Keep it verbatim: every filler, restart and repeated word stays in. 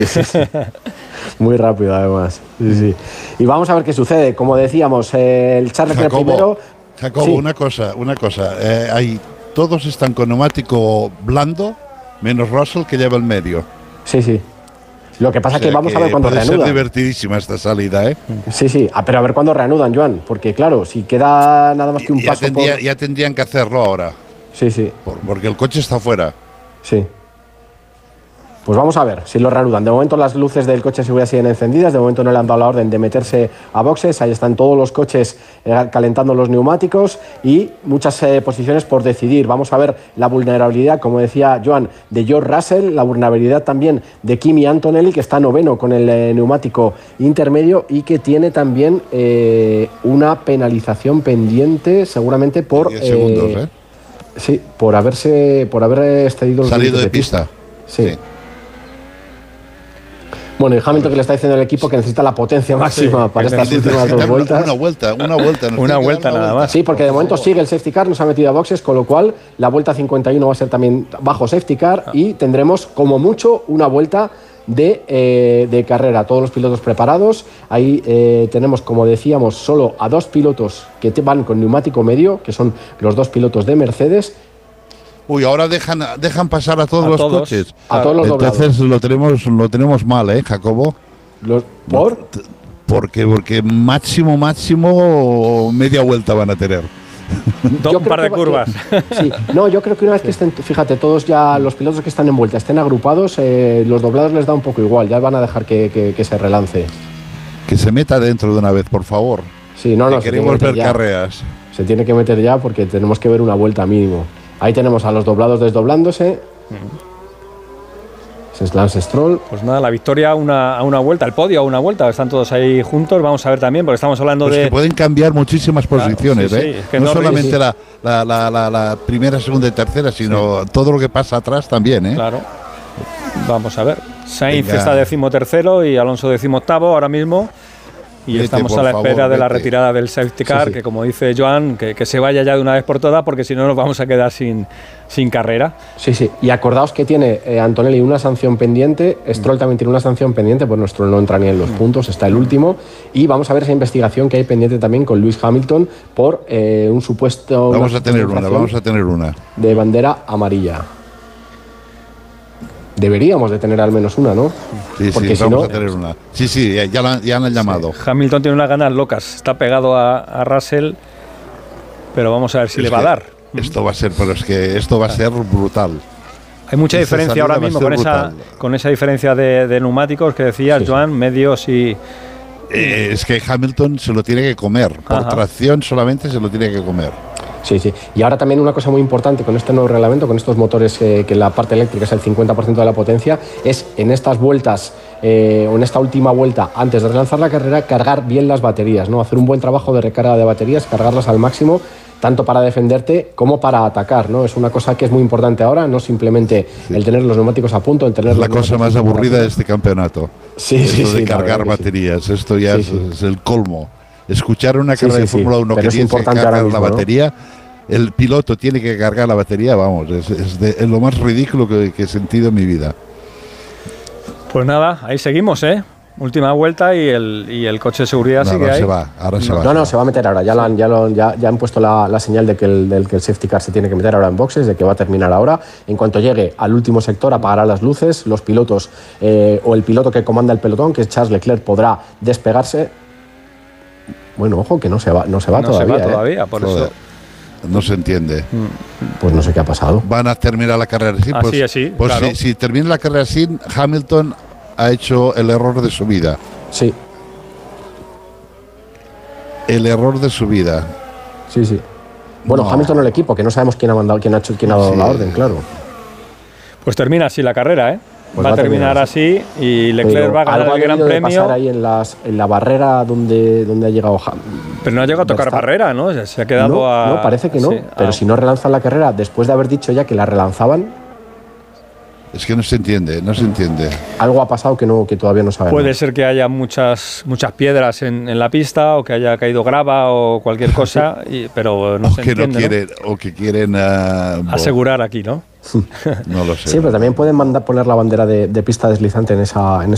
Sí, sí. Muy rápido, además. Sí, sí. Y vamos a ver qué sucede. Como decíamos, eh, el Charles Leclerc primero... Jacobo, sí. una cosa, una cosa. Eh, hay, todos están con neumático blando, menos Russell, que lleva el medio. Sí, sí. Lo que pasa es o sea que vamos que a ver cuándo reanudan. Puede ser divertidísima esta salida, ¿eh? Sí, sí. Ah, pero a ver cuándo reanudan, Joan. Porque, claro, si queda nada más que un ya paso tendría, por... Ya tendrían que hacerlo ahora. Sí, sí. Por, porque el coche está fuera. Sí. Pues vamos a ver si lo reanudan. De momento las luces del coche de seguridad siguen encendidas. De momento no le han dado la orden de meterse a boxes. Ahí están todos los coches eh, calentando los neumáticos y muchas eh, posiciones por decidir. Vamos a ver la vulnerabilidad, como decía Joan, de George Russell. La vulnerabilidad también de Kimi Antonelli, que está noveno con el eh, neumático intermedio y que tiene también eh, una penalización pendiente seguramente por... diez segundos, ¿eh? Sí, por haberse por haber excedido los salido de pista. pista. Sí. sí. Bueno, y Hamilton que le está diciendo al equipo que necesita la potencia máxima sí, para estas últimas dos vueltas. Una vuelta, una vuelta. una vuelta nada vuelta. más. Sí, porque de momento sigue el safety car, no se ha metido a boxes, con lo cual la vuelta cincuenta y uno va a ser también bajo safety car ah. y tendremos como mucho una vuelta de, eh, de carrera. Todos los pilotos preparados. Ahí eh, tenemos, como decíamos, solo a dos pilotos que te van con neumático medio, que son los dos pilotos de Mercedes. Uy, ahora dejan, dejan pasar a todos a los todos, coches. A todos los Entonces lo tenemos, lo tenemos mal, ¿eh, Jacobo? Los, ¿Por? Porque, porque máximo, máximo media vuelta van a tener. Un par de que, curvas. Que, sí, no, yo creo que una vez que estén, fíjate, todos ya, los pilotos que están en vuelta estén agrupados, eh, los doblados les da un poco igual, ya van a dejar que, que, que se relance. Que se meta dentro de una vez, por favor. Sí, no, no. Que queremos ver ya. carreras. Se tiene que meter ya porque tenemos que ver una vuelta mínimo. Ahí tenemos a los doblados desdoblándose. Ese es Lance Stroll. Pues nada, la victoria a una, a una vuelta, el podio a una vuelta. Están todos ahí juntos. Vamos a ver también, porque estamos hablando pues de... que pueden cambiar muchísimas posiciones, claro, sí, ¿eh? Sí, es que no, no solamente sí. la, la, la, la, la primera, segunda y tercera, sino sí. todo lo que pasa atrás también, ¿eh? Claro. Vamos a ver. Sainz Venga. está decimotercero y Alonso decimoctavo ahora mismo. Y Vete, estamos a la espera favor, de la retirada del safety car, sí, sí. que como dice Joan, que, que se vaya ya de una vez por todas, porque si no nos vamos a quedar sin, sin carrera. Sí, sí. Y acordaos que tiene eh, Antonelli una sanción pendiente, Stroll mm. también tiene una sanción pendiente, pues nuestro no entra ni en los mm. puntos, está el último. Y vamos a ver esa investigación que hay pendiente también con Lewis Hamilton por eh, un supuesto... Vamos a tener una, vamos a tener una. De bandera amarilla. Deberíamos de tener al menos una, ¿no? Sí, Porque sí, si vamos no, a tener una. Sí, sí, ya la, ya la han llamado. Sí. Hamilton tiene unas ganas locas, está pegado a, a Russell, pero vamos a ver si es le va a dar. Esto va a ser, pero es que esto va a ser brutal. Hay mucha Esta diferencia ahora mismo con esa, con esa diferencia de, de neumáticos que decías, sí, Joan, sí. medios y... Eh, es que Hamilton se lo tiene que comer, por Ajá. tracción solamente se lo tiene que comer. Sí, sí. Y ahora también una cosa muy importante con este nuevo reglamento, con estos motores eh, que la parte eléctrica es el cincuenta por ciento de la potencia, es en estas vueltas eh, o en esta última vuelta, antes de relanzar la carrera, cargar bien las baterías, ¿no? Hacer un buen trabajo de recarga de baterías, cargarlas al máximo, tanto para defenderte como para atacar, ¿no? Es una cosa que es muy importante ahora, no simplemente sí. el tener los neumáticos a punto, el tener es la cosa más aburrida de este campeonato. Sí, Eso sí, de sí, cargar baterías, sí. esto ya sí, es, sí. es el colmo. Escuchar una carrera sí, sí, de Fórmula uno sí. que tiene que cargar mismo, la batería, ¿no? El piloto tiene que cargar la batería, vamos, es, es, de, es lo más ridículo que, que he sentido en mi vida. Pues nada, ahí seguimos, ¿eh? Última vuelta y el, y el coche de seguridad no, sigue ahora ahí. Se va, ahora no, se va. No, no, se va a meter ahora. Ya, lo han, ya, lo, ya, ya han puesto la, la señal de que, el, del que el safety car se tiene que meter ahora en boxes, de que va a terminar ahora. En cuanto llegue al último sector, apagará las luces. Los pilotos eh, o el piloto que comanda el pelotón, que es Charles Leclerc, podrá despegarse. Bueno, ojo, que no se va, no se va no todavía. No se va todavía, ¿eh? por Joder. eso. No se entiende. Pues no sé qué ha pasado. Van a terminar la carrera así. Así, pues, así. Pues claro. si, si termina la carrera así, Hamilton ha hecho el error de su vida. Sí. El error de su vida. Sí, sí. Bueno, no. Hamilton o el equipo, que no sabemos quién ha mandado, quién ha hecho, quién ha dado sí. la orden, claro. Pues termina así la carrera, ¿eh? Pues va, va a terminar así. así y Leclerc Pero va a ganar el Gran Premio. Pasar ahí en, las, en la barrera donde, donde ha llegado Hamilton. Pero no ha llegado a tocar barrera, ¿no? Se ha quedado no, a... No, parece que no. Sí, pero ah. si no relanzan la carrera, después de haber dicho ya que la relanzaban... Es que no se entiende, no se entiende. Algo ha pasado que no que todavía no sabemos. Puede ser que haya muchas muchas piedras en, en la pista o que haya caído grava o cualquier cosa, y, pero no o se que entiende, no quieren, ¿no? O que quieren... Uh, asegurar aquí, ¿no? No lo sé. Sí, pero también pueden mandar poner la bandera de, de pista deslizante en esa, en esa